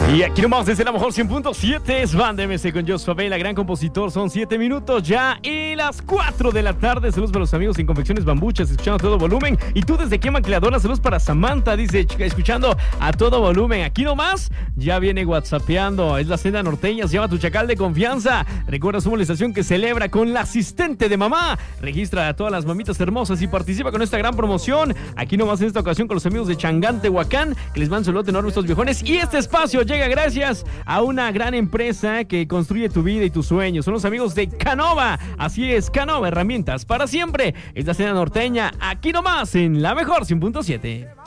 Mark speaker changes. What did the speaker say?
Speaker 1: Y aquí nomás desde la mejor 100.7 es Banda MS con Jos Favela, gran compositor. Son 7 minutos ya y las 4 de la tarde. Saludos para los amigos en Confecciones Bambuchas, escuchando a todo volumen. Y tú desde qué maquiladora, saludos para Samantha, dice, escuchando a todo volumen. Aquí nomás ya viene whatsappeando. Es la Cena Norteña, se llama tu chacal de confianza. Recuerda su molestación que celebra con la asistente de mamá. Registra a todas las mamitas hermosas y participa con esta gran promoción. Aquí nomás en esta ocasión con los amigos de Changán, Tehuacán, que les mandan un saludo enorme a estos viejones. Y este espacio llega gracias a una gran empresa que construye tu vida y tus sueños. Son los amigos de Canova. Así es, Canova, herramientas para siempre. Es la Cena Norteña, aquí nomás en la mejor 100.7.